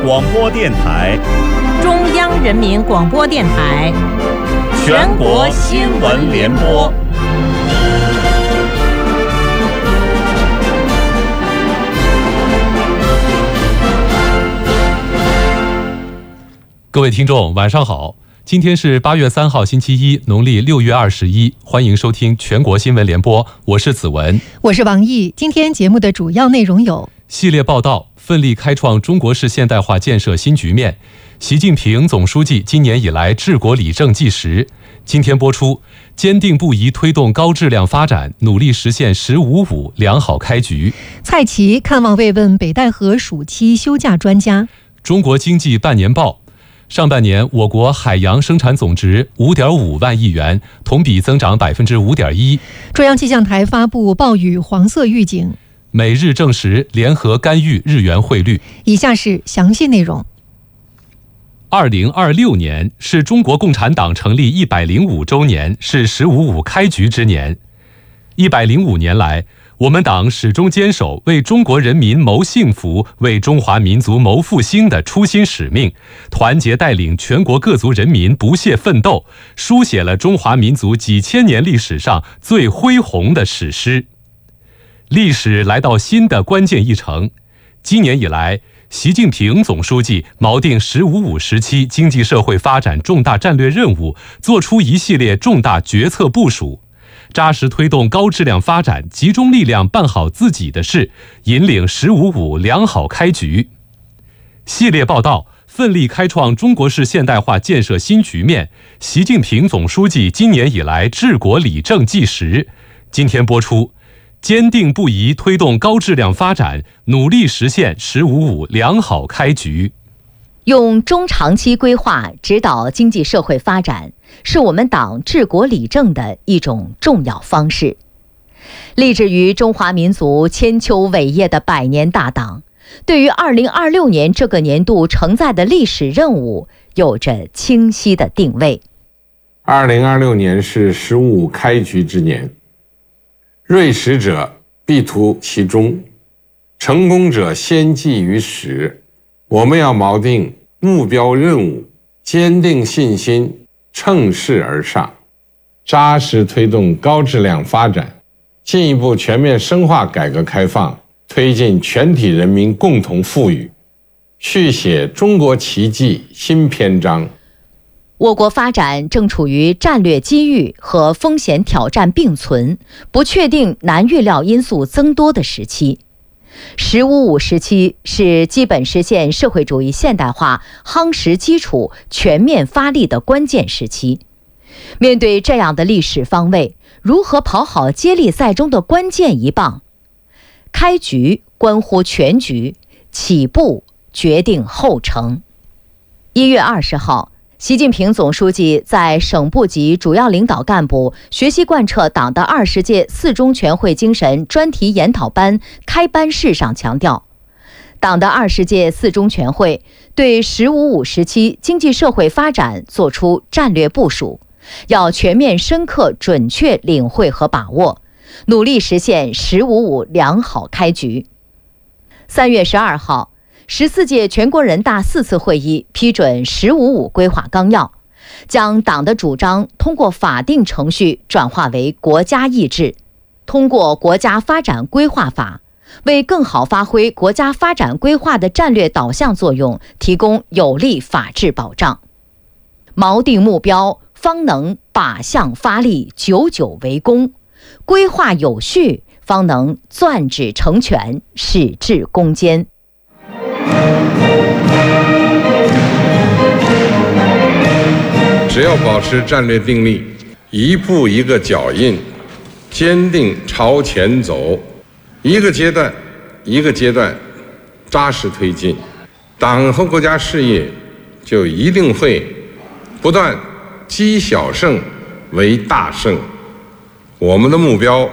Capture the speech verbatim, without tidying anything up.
广播电台、 中央人民广播电台、 全国新闻联播。 各位听众，晚上好！今天是八月三号，星期一，农历六月二十一。欢迎收听全国新闻联播，我是子文， 我是王毅。今天节目的主要内容有： 系列报道，奋力开创中国式现代化建设新局面。习近平总书记今年以来治国理政纪实。今天播出，坚定不移推动高质量发展，努力实现“十五五”良好开局。 蔡奇看望慰问北戴河暑期休假专家。 中国经济半年报。上半年，我国海洋生产总值 五点五万亿元，同比增长 百分之五点一。 中央气象台发布暴雨黄色预警。 美日证实联合干预日元汇率。 以下是详细内容。 二零二六年是中国共产党成立一百零五周年，是“十五五”开局之年。一百零五年来，我们党始终坚守为中国人民谋幸福、为中华民族谋复兴的初心使命，团结带领全国各族人民不懈奋斗，书写了中华民族几千年历史上最恢宏的史诗。历史来到新的关键一程，今年以来，习近平总书记锚定“十五五”时期经济社会发展重大战略任务，作出一系列重大决策部署，扎实推动高质量发展，集中力量办好自己的事，引领“十五五”良好开局。系列报道，奋力开创中国式现代化建设新局面。习近平总书记今年以来治国理政纪实。今天播出，坚定不移推动高质量发展，努力实现“十五五”良好开局。 用中长期规划指导经济社会发展，是我们党治国理政的一种重要方式。立志于中华民族千秋伟业的百年大党，对于二零二六年这个年度承载的历史任务有着清晰的定位。 二零二六年是“十五五”开局之年，锐实者必图其中，成功者先记于始。我们要锚定目标任务，坚定信心，乘势而上，扎实推动高质量发展，进一步全面深化改革开放，推进全体人民共同富裕，续写中国奇迹新篇章。 我国发展正处于战略机遇和风险挑战并存、不确定难预料因素增多的时期。十五五时期是基本实现社会主义现代化夯实基础、全面发力的关键时期。面对这样的历史方位，如何跑好接力赛中的关键一棒？开局关乎全局，起步决定后程。一月二十号，习近平总书记在省部级主要领导干部学习贯彻党的二十届四中全会精神专题研讨班开班式上强调，党的二十届四中全会对“十五五”时期经济社会发展作出战略部署，要全面深刻准确领会和把握，努力实现“十五五”良好开局。三月十二号，十四届全国人大四次会议批准“十五五”规划纲要，将党的主张通过法定程序转化为国家意志，通过国家发展规划法，为更好发挥国家发展规划的战略导向作用提供有力法治保障。锚定目标，方能靶向发力，久久为功；规划有序，方能攥指成拳，矢志攻坚。 只要保持战略定力，一步一个脚印，坚定朝前走，一个阶段一个阶段扎实推进，党和国家事业就一定会不断积小胜为大胜。我们的目标